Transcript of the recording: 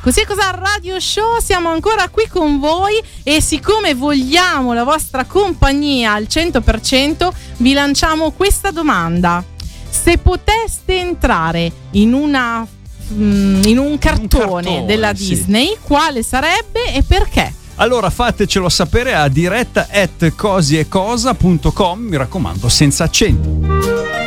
Così Cosa Radio Show, siamo ancora qui con voi e siccome vogliamo la vostra compagnia al 100%, vi lanciamo questa domanda. Se poteste entrare in un cartone della Disney, quale sarebbe e perché? Allora fatecelo sapere a diretta@cosiecosa.com, mi raccomando, senza accento.